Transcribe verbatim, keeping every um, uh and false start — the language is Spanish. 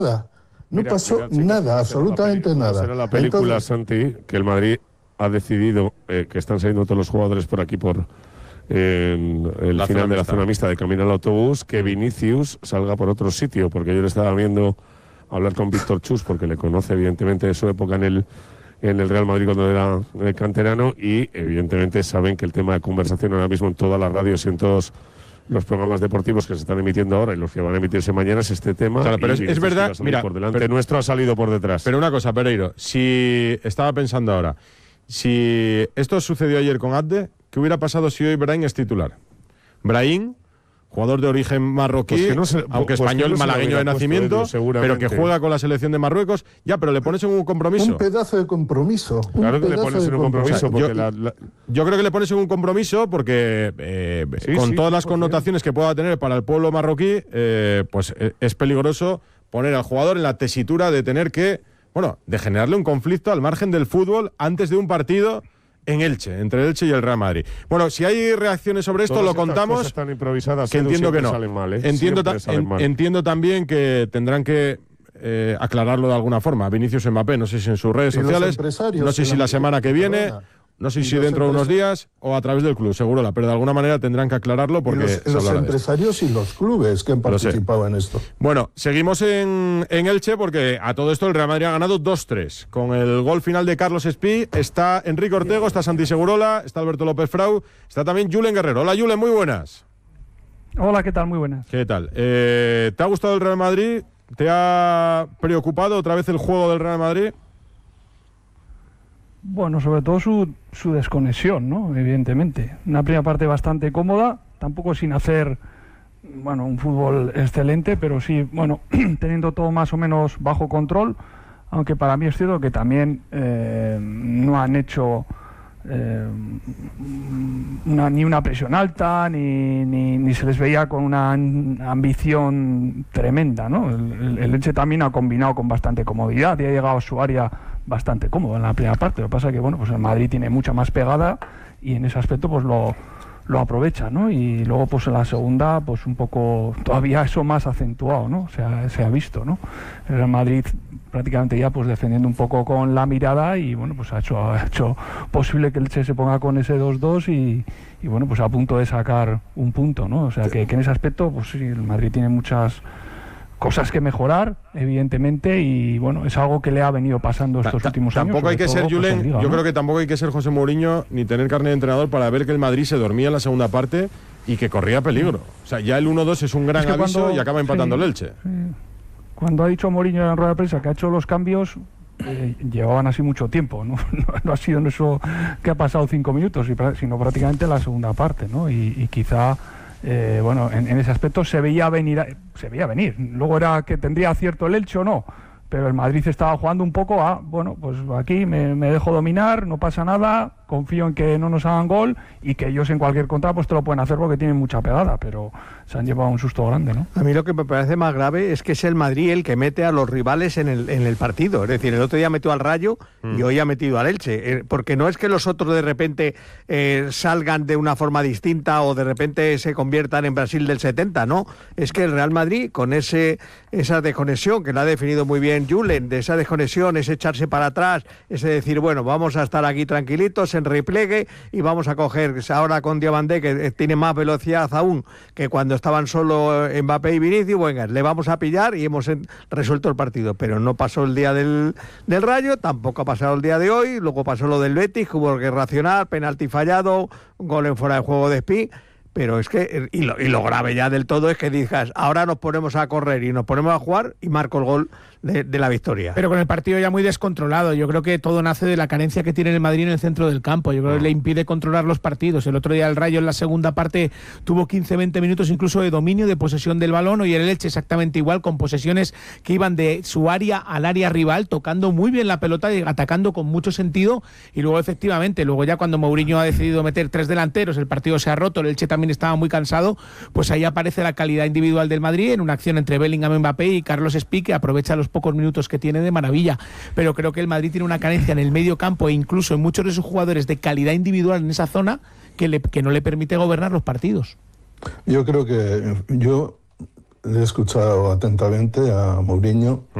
No mira, pasó mira, chicos, nada, absolutamente la nada. Será la película, Entonces, Santi, que el Madrid ha decidido eh, que están saliendo todos los jugadores por aquí por eh, el La final zona de la mixta. zona mixta de camino al autobús, que Vinicius salga por otro sitio, porque yo le estaba viendo hablar con Víctor Chus, porque le conoce evidentemente de su época en el en el Real Madrid cuando era eh, canterano, y evidentemente saben que el tema de conversación ahora mismo en todas las radios y en todos los programas deportivos que se están emitiendo ahora y los que van a emitirse mañana es este tema. Claro, pero y es, es Vinicius verdad, que ha salido mira, por delante pero, nuestro ha salido por detrás. pero una cosa, Pereiro, si estaba pensando ahora, si esto sucedió ayer con Abde, ¿qué hubiera pasado si hoy Brahim es titular? Brahim, jugador de origen marroquí, Pues que no se- aunque pues que español, no se lo malagueño hubiera de puesto nacimiento, Edu, seguramente. pero que juega con la selección de Marruecos, ya, pero le pones en un compromiso. un pedazo de compromiso. Claro un que le pedazo pones de en un compromiso, compromiso. porque Yo- la, la- Yo creo que le pones en un compromiso porque eh, Sí, con sí, todas las cien por cien. connotaciones que pueda tener para el pueblo marroquí, eh, pues eh, es peligroso poner al jugador en la tesitura de tener que, bueno, de generarle un conflicto al margen del fútbol antes de un partido en Elche, entre el Elche y el Real Madrid. Bueno, si hay reacciones sobre esto, todas lo estas contamos. cosas tan improvisadas, Que Edu, entiendo que siempre no. salen mal, ¿eh? Entiendo, Siempre ta- salen en- mal. entiendo también que tendrán que eh, aclararlo de alguna forma. Vinicius Mbappé, no sé si en sus redes Y los sociales, empresarios no sé que si la- la semana que viene, perdona. no sé Y si los dentro de unos empres- días o a través del club, seguro, pero de alguna manera tendrán que aclararlo Y porque los, se los hablará de esto. empresarios y los clubes que han Lo sé. participado en esto. Bueno, seguimos en, en Elche porque a todo esto el Real Madrid ha ganado dos tres. Con el gol final de Carlos Espí está Enrique Ortego, está Santi Segurola, está Alberto López Frau, está también Julen Guerrero. Hola Julen, muy buenas. Hola, ¿qué tal? Muy buenas. ¿Qué tal? Eh, ¿Te ha gustado el Real Madrid? ¿Te ha preocupado otra vez el juego del Real Madrid? Bueno, sobre todo su, su desconexión, ¿no? Evidentemente. Una primera parte bastante cómoda, tampoco sin hacer, bueno, un fútbol excelente, pero sí, bueno, teniendo todo más o menos bajo control, aunque para mí es cierto que también eh, no han hecho eh, una, ni una presión alta, ni, ni, ni se les veía con una ambición tremenda, ¿no? El, el, el Elche también ha combinado con bastante comodidad y ha llegado a su área bastante cómodo en la primera parte. Lo que pasa es que, bueno, pues el Madrid tiene mucha más pegada y en ese aspecto pues lo, lo aprovecha, ¿no? Y luego pues en la segunda pues un poco todavía eso más acentuado, ¿no? O sea, se ha visto, ¿no? El Real Madrid prácticamente ya pues defendiendo un poco con la mirada y bueno, pues ha hecho, ha hecho posible que el Elche se ponga con ese dos dos y, y bueno, pues a punto de sacar un punto, ¿no? O sea, que, que en ese aspecto pues sí, el Madrid tiene muchas cosas que mejorar, evidentemente, y bueno, es algo que le ha venido pasando estos Ta- últimos años. Tampoco hay que sobre ser, todo, pues, Julen, en Liga, yo ¿no? creo que tampoco hay que ser José Mourinho ni tener carne de entrenador para ver que el Madrid se dormía en la segunda parte y que corría peligro. O sea, ya el uno dos es un gran Es que aviso cuando- y acaba empatando sí, el Elche. sí. Cuando ha dicho Mourinho en rueda de prensa que ha hecho los cambios, eh, llevaban así mucho tiempo, ¿no? No, no ha sido en eso que ha pasado cinco minutos, y pra- sino prácticamente la segunda parte, ¿no? Y, y quizá, eh, bueno, en, en ese aspecto se veía venir, a- se veía venir. Luego era que tendría acierto el Elche o no, pero el Madrid estaba jugando un poco a, bueno, pues aquí me, me dejo dominar, no pasa nada, confío en que no nos hagan gol y que ellos en cualquier contra pues te lo pueden hacer porque tienen mucha pegada, pero se han llevado un susto grande, ¿no? A mí lo que me parece más grave es que es el Madrid el que mete a los rivales en el, en el partido. Es decir, el otro día metió al Rayo Mm. y hoy ha metido al Elche. Eh, porque no es que los otros de repente eh, salgan de una forma distinta o de repente se conviertan en Brasil del setenta, no. Es que el Real Madrid, con ese esa desconexión, que la ha definido muy bien Julen, de esa desconexión, ese echarse para atrás, ese decir, bueno, vamos a estar aquí tranquilitos, en repliegue, y vamos a coger ahora con Diabandé, que tiene más velocidad aún que cuando estaban solo Mbappé y Vinicius, venga, le vamos a pillar y hemos en, resuelto el partido. Pero no pasó el día del, del Rayo, tampoco ha pasado el día de hoy, luego pasó lo del Betis, que hubo que racionar, penalti fallado, gol en fuera de juego de Espí. Pero es que, y lo, y lo grave ya del todo es que digas, ahora nos ponemos a correr y nos ponemos a jugar y marco el gol de, de la victoria. Pero con el partido ya muy descontrolado. Yo creo que todo nace de la carencia que tiene el Madrid en el centro del campo. Yo creo que le impide controlar los partidos. El otro día el Rayo en la segunda parte tuvo quince veinte minutos incluso de dominio, de posesión del balón, y el Elche exactamente igual, con posesiones que iban de su área al área rival, tocando muy bien la pelota y atacando con mucho sentido. Y luego efectivamente, luego ya cuando Mourinho ha decidido meter tres delanteros, el partido se ha roto, el Elche también estaba muy cansado, pues ahí aparece la calidad individual del Madrid en una acción entre Bellingham, Mbappé y Carlos Espí, que aprovecha los pocos minutos que tiene de maravilla. Pero creo que el Madrid tiene una carencia en el medio campo e incluso en muchos de sus jugadores de calidad individual en esa zona que, le, que no le permite gobernar los partidos. Yo creo que yo le he escuchado atentamente a Mourinho